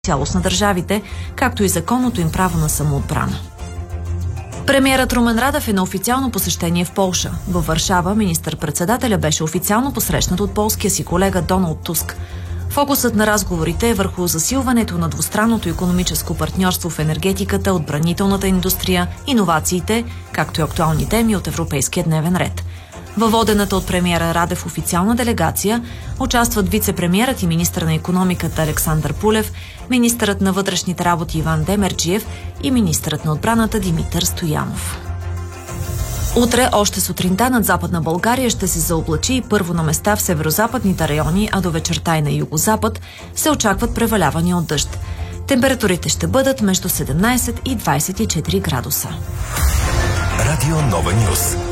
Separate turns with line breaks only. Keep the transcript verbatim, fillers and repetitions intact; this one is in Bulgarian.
цялост на държавите, както и законното им право на самоотбрана. Премиерът Румен Радев е на официално посещение в Полша. Във Варшава министър-председателя беше официално посрещнат от полския си колега Доналд Туск. Фокусът на разговорите е върху засилването на двустранното икономическо партньорство в енергетиката, отбранителната индустрия, иновациите, както и актуални теми от европейския дневен ред. Във водената от премиера Радев официална делегация участват вице-премиерът и министър на икономиката Александър Пулев, министърът на вътрешните работи Иван Демерджиев и министърът на отбраната Димитър Стоянов. Утре, още сутринта над Западна България ще се заоблачи и първо на места в северозападните райони, а до вечерта и на югозапад се очакват превалявания от дъжд. Температурите ще бъдат между седемнайсет и двайсет и четири градуса.
Радио Нова Нюз.